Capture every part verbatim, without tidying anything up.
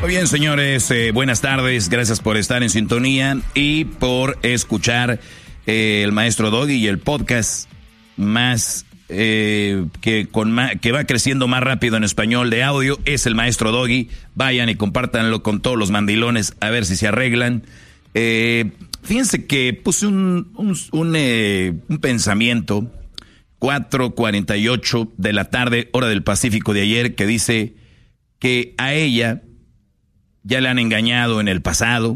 Muy bien, señores, eh, buenas tardes, gracias por estar en sintonía y por escuchar eh, el Maestro Doggy y el podcast más, eh, que, con más que va creciendo más rápido en español de audio, es el Maestro Doggy. Vayan y compártanlo con todos los mandilones a ver si se arreglan. Eh, fíjense que puse un, un, un, eh, un pensamiento, cuatro cuarenta y ocho de la tarde, hora del Pacífico de ayer, que dice que a ella ya le han engañado en el pasado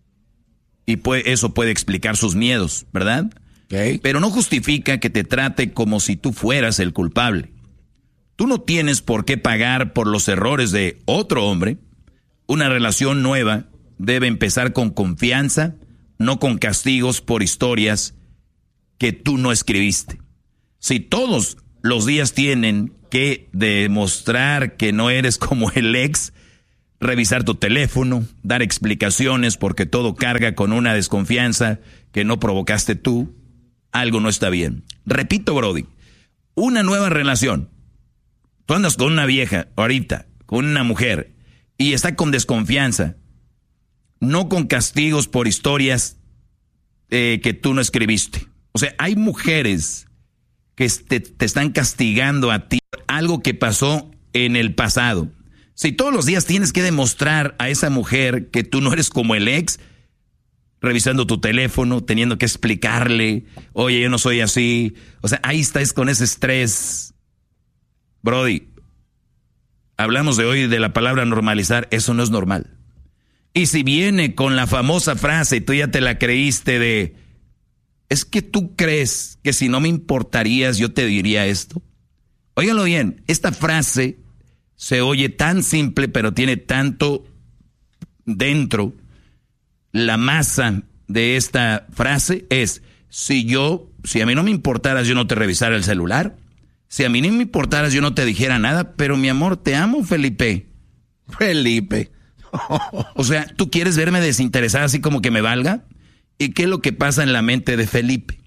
y puede, eso puede explicar sus miedos, ¿verdad? Okay. Pero no justifica que te trate como si tú fueras el culpable. Tú no tienes por qué pagar por los errores de otro hombre. Una relación nueva debe empezar con confianza, no con castigos por historias que tú no escribiste. Si todos los días tienen que demostrar que no eres como el ex, revisar tu teléfono, dar explicaciones porque todo carga con una desconfianza que no provocaste tú, algo no está bien. Repito, Brody, una nueva relación. Tú andas con una vieja ahorita, con una mujer, y está con desconfianza, no con castigos por historias eh, que tú no escribiste. O sea, hay mujeres que te, te están castigando a ti por algo que pasó en el pasado. Si todos los días tienes que demostrar a esa mujer que tú no eres como el ex, revisando tu teléfono, teniendo que explicarle, oye, yo no soy así. O sea, ahí estás con ese estrés. Brody, hablamos de hoy de la palabra normalizar, eso no es normal. Y si viene con la famosa frase, tú ya te la creíste de, es que tú crees que si no me importarías yo te diría esto. Óiganlo bien, esta frase se oye tan simple, pero tiene tanto dentro. La masa de esta frase es, si yo, si a mí no me importaras, yo no te revisara el celular. Si a mí no me importaras, yo no te dijera nada. Pero mi amor, te amo, Felipe. Felipe. O sea, ¿tú quieres verme desinteresada así como que me valga? ¿Y qué es lo que pasa en la mente de Felipe?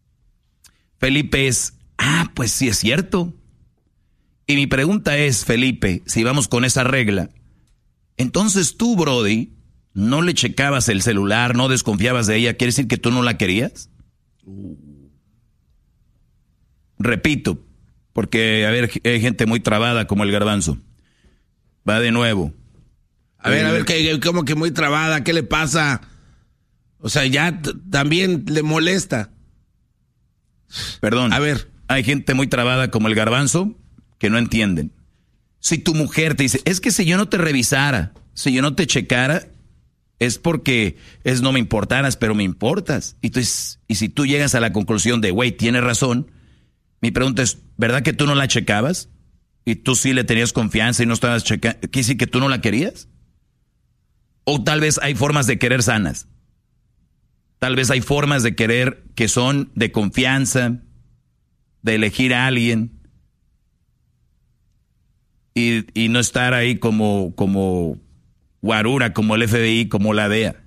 Felipe es, ah, pues sí es cierto. Y mi pregunta es, Felipe, si vamos con esa regla, entonces tú, Brody, no le checabas el celular, no desconfiabas de ella, ¿quiere decir que tú no la querías? Uh. Repito, porque, a ver, hay gente muy trabada como el garbanzo. Va de nuevo. A ver, a ver, ¿qué, ¿cómo que muy trabada? ¿Qué le pasa? O sea, ya t- también le molesta. Perdón. A ver. Hay gente muy trabada como el garbanzo que no entienden. Si tu mujer te dice, es que si yo no te revisara, si yo no te checara, es porque es no me importaras, pero me importas. Y, tú, y si tú llegas a la conclusión de, güey, tienes razón, mi pregunta es, ¿verdad que tú no la checabas? Y tú sí le tenías confianza y no estabas checando. ¿Qué decir que tú no la querías? O tal vez hay formas de querer sanas. Tal vez hay formas de querer que son de confianza, de elegir a alguien y, y no estar ahí como, como guarura, como el F B I, como la D E A.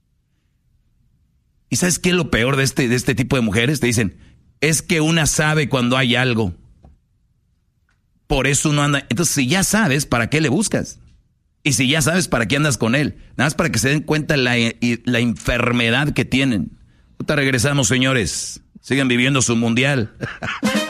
¿Y sabes qué es lo peor de este, de este tipo de mujeres? Te dicen, es que una sabe cuando hay algo. Por eso uno anda. Entonces, si ya sabes, ¿para qué le buscas? Y si ya sabes, ¿para qué andas con él? Nada más para que se den cuenta la, la enfermedad que tienen. Ahorita regresamos, señores. Sigan viviendo su mundial.